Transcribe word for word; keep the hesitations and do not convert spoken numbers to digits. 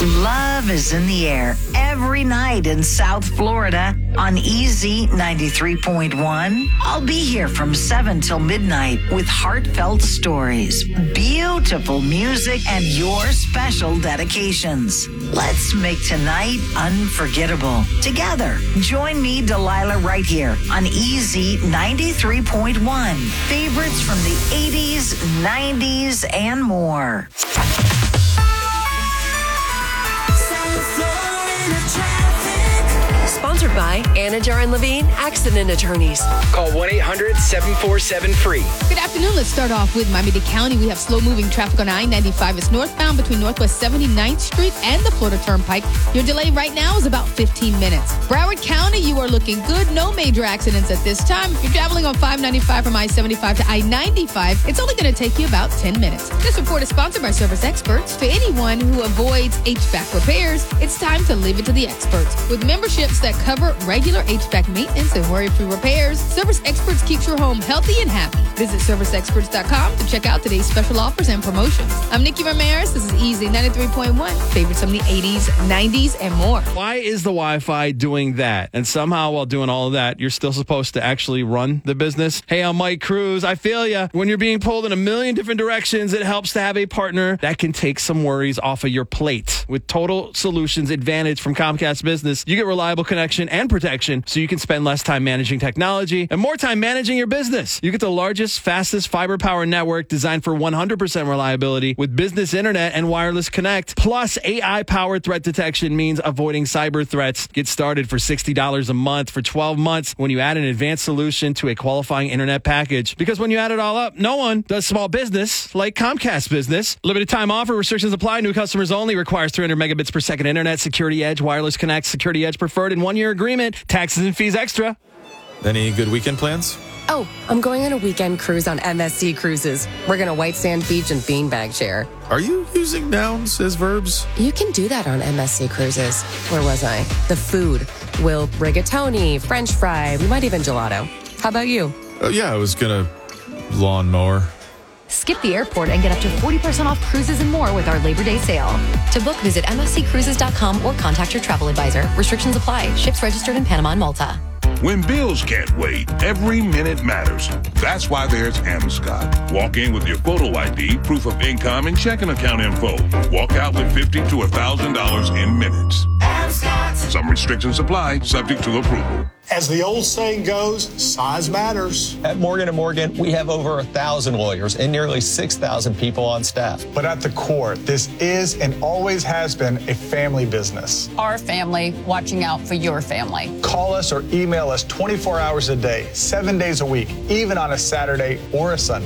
Love is in the air every night in South Florida on E Z ninety-three point one. I'll be here from seven till midnight with heartfelt stories, beautiful music, and your special dedications. Let's make tonight unforgettable. Together, join me, Delilah, right here on E Z ninety-three point one. Favorites from the eighties, nineties, and more. Sponsored by Anajar and Levine Accident Attorneys. Call one eight hundred seven four seven free. Good afternoon. Let's start off with Miami-Dade County. We have slow-moving traffic on I ninety-five. It's northbound between Northwest seventy-ninth Street and the Florida Turnpike. Your delay right now is about fifteen minutes. Broward County, you are looking good. No major accidents at this time. If you're traveling on five ninety-five from I seventy-five to I ninety-five, it's only going to take you about ten minutes. This report is sponsored by Service Experts. For anyone who avoids H V A C repairs, it's time to leave it to the experts. With memberships that cover regular H V A C maintenance and worry-free repairs, Service Experts keeps your home healthy and happy. Visit service experts dot com to check out today's special offers and promotions. I'm Nikki Ramirez. This is E Z ninety-three point one. Favorites from the eighties, nineties, and more. Why is the Wi-Fi doing that? And somehow while doing all of that, you're still supposed to actually run the business? Hey, I'm Mike Cruz. I feel ya. When you're being pulled in a million different directions, it helps to have a partner that can take some worries off of your plate. With Total Solutions Advantage from Comcast Business, you get reliable connection and protection so you can spend less time managing technology and more time managing your business. You get the largest, fastest fiber power network designed for one hundred percent reliability with business internet and wireless connect. Plus, A I-powered threat detection means avoiding cyber threats. Get started for sixty dollars a month for twelve months when you add an advanced solution to a qualifying internet package. Because when you add it all up, no one does small business like Comcast Business. Limited time offer. Restrictions apply. New customers only. Requires three hundred megabits per second internet. Security Edge, Wireless Connect, Security Edge preferred in one-year agreement. Taxes and fees extra. Any good weekend plans? Oh, I'm going on a weekend cruise on M S C Cruises. We're going to White Sand Beach and Beanbag Chair. Are you using nouns as verbs? You can do that on M S C Cruises. Where was I? The food. We'll rigatoni, French fry, we might even gelato. How about you? Oh, yeah, I was going to lawnmower. Skip the airport and get up to forty percent off cruises and more with our Labor Day sale. To book, visit M S C cruises dot com or contact your travel advisor. Restrictions apply. Ships registered in Panama and Malta. When bills can't wait, every minute matters. That's why there's Amscot. Walk in with your photo I D, proof of income, and checking account info. Walk out with fifty to one thousand dollars in minutes. Amscot. Some restrictions apply, subject to approval. As the old saying goes, size matters. At Morgan and Morgan, we have over a thousand lawyers and nearly six thousand people on staff. But at the core, this is and always has been a family business. Our family watching out for your family. Call us or email us twenty-four hours a day, seven days a week, even on a Saturday or a Sunday.